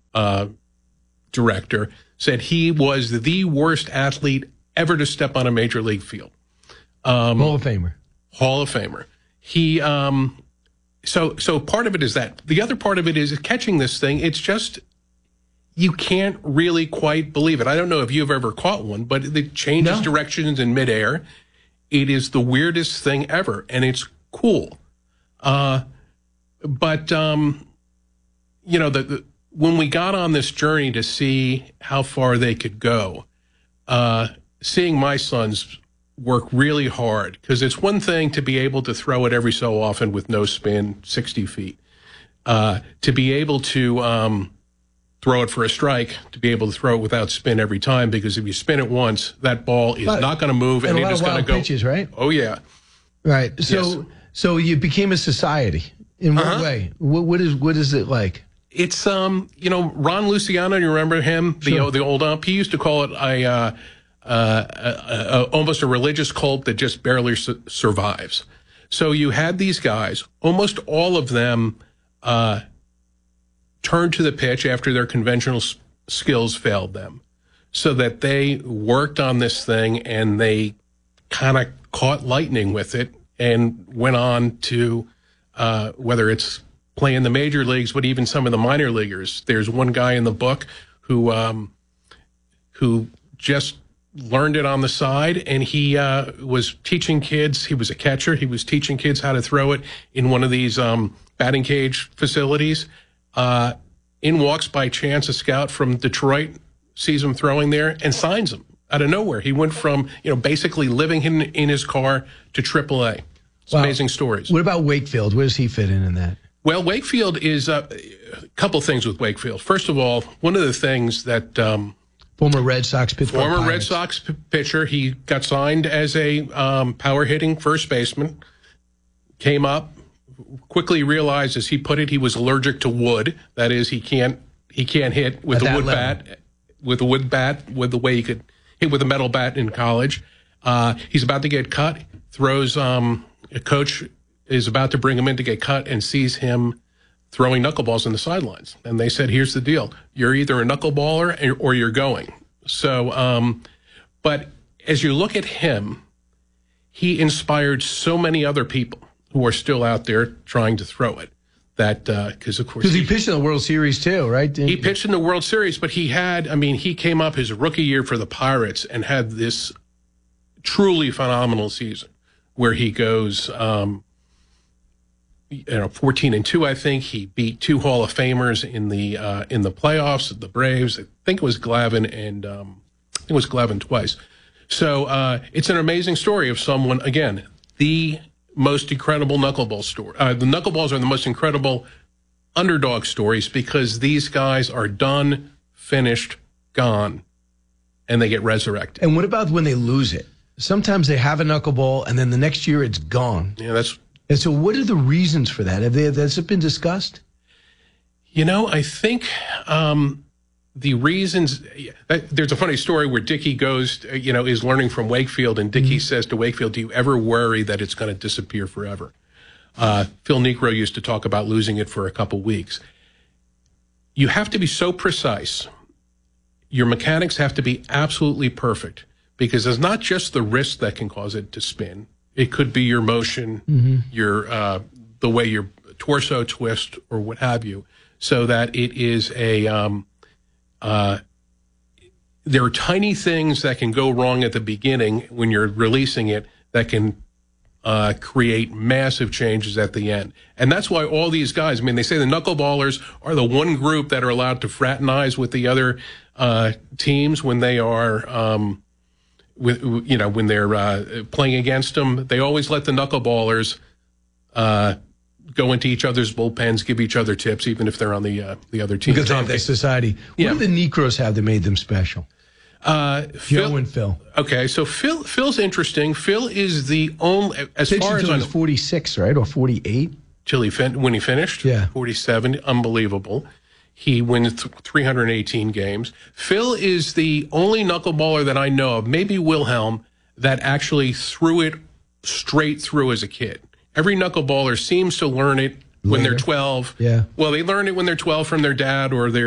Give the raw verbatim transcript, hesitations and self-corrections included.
uh, director, said he was the worst athlete ever to step on a major league field. Um, Hall of Famer. Hall of Famer. He, um, so, so part of it is that. The other part of it is catching this thing. It's just, you can't really quite believe it. I don't know if you've ever caught one, but it changes No. directions in midair. It is the weirdest thing ever, and it's cool. Uh, but, um, you know, the, the, when we got on this journey to see how far they could go, uh, seeing my sons work really hard, because it's one thing to be able to throw it every so often with no spin, sixty feet. Uh, to be able to um, throw it for a strike, to be able to throw it without spin every time, because if you spin it once, that ball is but, not going to move, and, and it is going to go. Pitches, right? Oh, yeah. Right. So, Yes. so you became a society. In what Uh-huh. way? What, what is what is it like? It's, um, you know, Ron Luciano, you remember him? The, Sure. the old ump? He used to call it a, uh, uh, a, a, almost a religious cult that just barely su- survives. So you had these guys, almost all of them uh, turned to the pitch after their conventional s- skills failed them, so that they worked on this thing and they kind of caught lightning with it and went on to, uh, whether it's play in the major leagues, but even some of the minor leaguers. There's one guy in the book who um, who just learned it on the side, and he uh, was teaching kids. He was a catcher. He was teaching kids how to throw it in one of these um, batting cage facilities. Uh, in walks by chance a scout from Detroit, sees him throwing there, and signs him out of nowhere. He went from, you know, basically living in, in his car to triple A. It's Wow. amazing stories. What about Wakefield? Where does he fit in in that? Well, Wakefield is uh, a couple things with Wakefield. First of all, one of the things that um, Former Red Sox, Pittsburgh former Red Pirates. Sox p- pitcher, he got signed as a um, power hitting first baseman, came up, quickly realized, as he put it, he was allergic to wood. That is, he can't he can't hit with At a that wood level. bat, with a wood bat, with the way he could hit with a metal bat in college. Uh, he's about to get cut. Throws um, a coach is about to bring him in to get cut and sees him throwing knuckleballs on the sidelines. And they said, here's the deal. You're either a knuckleballer or you're going. So, um, but as you look at him, he inspired so many other people who are still out there trying to throw it. That, because uh, of course. Because he pitched in the World Series too, right? He pitched in the World Series, but he had, I mean, he came up his rookie year for the Pirates and had this truly phenomenal season where he goes, um, you know, fourteen and two, I think. He beat two Hall of Famers in the uh, in the playoffs, the Braves. I think it was Glavine and um, I think it was Glavine twice. So uh, it's an amazing story of someone, again, the most incredible knuckleball story. Uh, the knuckleballs are the most incredible underdog stories because these guys are done, finished, gone, and they get resurrected. And what about when they lose it? Sometimes they have a knuckleball, and then the next year it's gone. Yeah, that's. And so, what are the reasons for that? Have they has it been discussed? You know, I think um, the reasons. There's a funny story where Dickie goes, you know, is learning from Wakefield, and Dickie mm-hmm. says to Wakefield, "Do you ever worry that it's going to disappear forever?" Uh, Phil Niekro used to talk about losing it for a couple weeks. You have to be so precise. Your mechanics have to be absolutely perfect because it's not just the wrist that can cause it to spin. It could be your motion, mm-hmm. your uh, the way your torso twists or what have you, so that it is a. Um, uh, there are tiny things that can go wrong at the beginning when you're releasing it that can uh, create massive changes at the end, and that's why all these guys. I mean, they say the knuckleballers are the one group that are allowed to fraternize with the other uh, teams when they are. Um, With you know when they're uh, playing against them, they always let the knuckleballers uh, go into each other's bullpens, give each other tips, even if they're on the uh, the other team. Because they have their society. What Yeah. do the Niekros have that made them special? Uh, Phil, Joe and Phil. Okay, so Phil Phil's interesting. Phil is the only, as Pitched far as until I he was forty-six, right, or forty-eight? till he fin- when he finished, Yeah. forty-seven, unbelievable. He wins th- three hundred eighteen games. Phil is the only knuckleballer that I know of, maybe Wilhelm, that actually threw it straight through as a kid. Every knuckleballer seems to learn it when Later. they're twelve. Yeah. Well, they learn it when they're twelve from their dad or their